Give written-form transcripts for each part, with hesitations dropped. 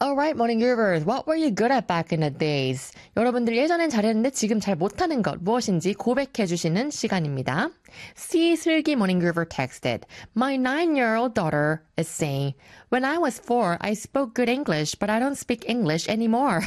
Alright, morning groovers. What were you good at back in the days? 여러분들 예전엔 잘했는데 지금 잘 못하는 것 무엇인지 고백해주시는 시간입니다. C. 슬기 morning groover texted, My 9-year-old daughter is saying, When I was 4, I spoke good English, but I don't speak English anymore.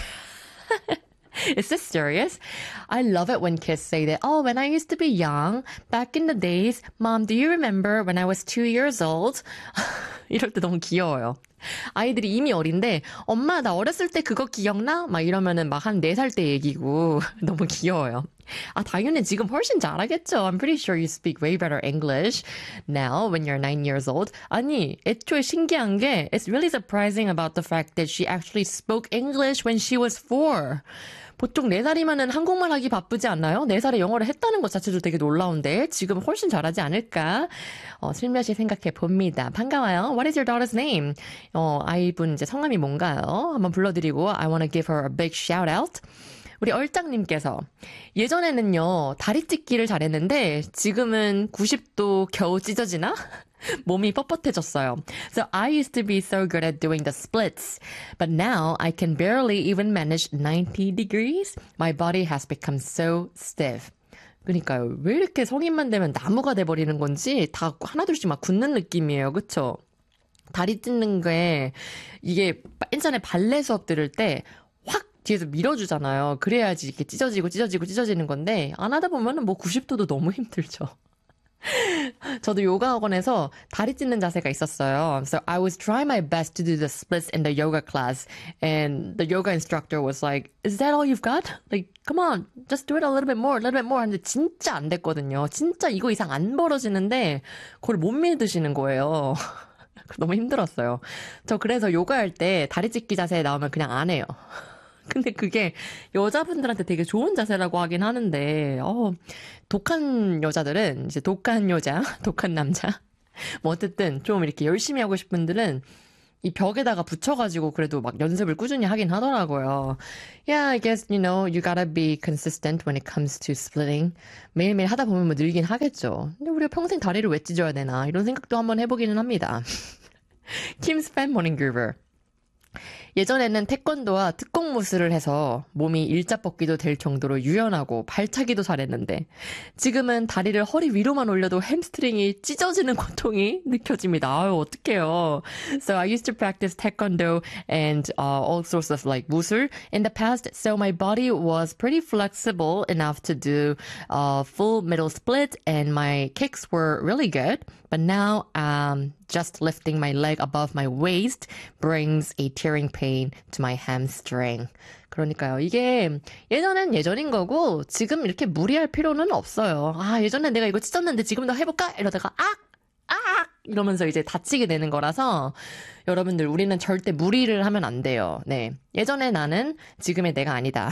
Is this serious? I love it when kids say that, oh, when I used to be young, back in the days, Mom, do you remember when I was 2 years old? 이럴 때 너무 귀여워요. 아이들이 이미 어린데, 엄마, 나 어렸을 때 그거 기억나? 막 이러면은 막 한 4살 때 얘기고, 너무 귀여워요. 아, 당연히 지금 훨씬 잘하겠죠. I'm pretty sure you speak way better English now when you're 9 years old. 아니, 애초에 신기한 게, it's really surprising about the fact that she actually spoke English when she was 4. 보통 4살이면은 한국말 하기 바쁘지 않나요? 4살에 영어를 했다는 것 자체도 되게 놀라운데 지금 훨씬 잘하지 않을까? 슬며시 생각해 봅니다. 반가워요. What is your daughter's name? 아이분 이제 성함이 뭔가요? 한번 불러드리고 I want to give her a big shout out. 우리 얼짱님께서 예전에는요 다리 찢기를 잘했는데 지금은 90도 겨우 찢어지나? 몸이 뻣뻣해졌어요. So I used to be so good at doing the splits, but now I can barely even manage 90 degrees. My body has become so stiff. 그러니까요. 왜 이렇게 성인만 되면 나무가 돼버리는 건지 다 하나둘씩 막 굳는 느낌이에요. 그쵸? 다리 찢는 게 이게 예전에 발레 수업 들을 때 확 뒤에서 밀어주잖아요. 그래야지 이렇게 찢어지는 건데 안 하다 보면은 뭐 90도도 너무 힘들죠. 저도 요가 학원에서 다리 찢는 자세가 있었어요. So I was trying my best to do the splits in the yoga class. And the yoga instructor was like, Is that all you've got? Like, come on, just do it a little bit more. 하는데 진짜 안 됐거든요. 진짜 이거 이상 안 벌어지는데 그걸 못 믿으시는 거예요. 너무 힘들었어요. 저 그래서 요가할 때 다리 찢기 자세 나오면 그냥 안 해요. 근데 그게 여자분들한테 되게 좋은 자세라고 하긴 하는데, 독한 여자들은, 이제 독한 여자, 독한 남자. 뭐 어쨌든 좀 이렇게 열심히 하고 싶은 분들은 이 벽에다가 붙여가지고 그래도 막 연습을 꾸준히 하긴 하더라고요. Yeah, I guess, you gotta be consistent when it comes to splitting. 매일매일 하다 보면 뭐 늘긴 하겠죠. 근데 우리가 평생 다리를 왜 찢어야 되나, 이런 생각도 한번 해보기는 합니다. Kim's Fan Morning Groover. 예전에는 태권도와 특공무술을 해서 몸이 일자뻗기도 될 정도로 유연하고 발차기도 잘했는데 지금은 다리를 허리 위로만 올려도 햄스트링이 찢어지는 고통이 느껴집니다. 아유, 어떡해요. So I used to practice taekwondo and all sorts of like 무술 in the past, so my body was pretty flexible enough to do full middle split and my kicks were really good. But now just lifting my leg above my waist brings a tearing pain to my hamstring. 그러니까요. 이게 예전엔 예전인 거고 지금 이렇게 무리할 필요는 없어요. 아, 예전에 내가 이거 찢었는데 지금도 해볼까? 이러다가 이러면서 이제 다치게 되는 거라서 여러분들 우리는 절대 무리를 하면 안 돼요. 네. 예전에 나는 지금의 내가 아니다.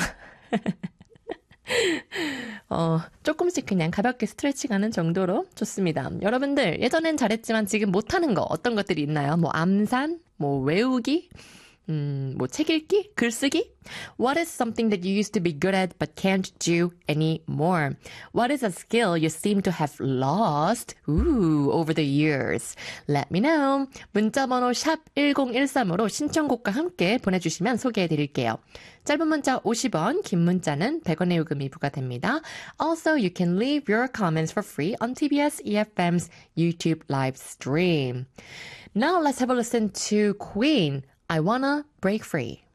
조금씩 그냥 가볍게 스트레칭하는 정도로 좋습니다. 여러분들 예전엔 잘했지만 지금 못하는 거 어떤 것들이 있나요? 뭐 암산, 뭐 외우기, 뭐 책 읽기, 글쓰기? What is something that you used to be good at but can't do anymore? What is a skill you seem to have lost over the years? Let me know. 문자번호 샵 1013으로 신청곡과 함께 보내주시면 소개해드릴게요. 짧은 문자 50원, 긴 문자는 100원의 요금이 부과됩니다. Also, you can leave your comments for free on TBS EFM's YouTube live stream. Now let's have a listen to Queen. I wanna break free.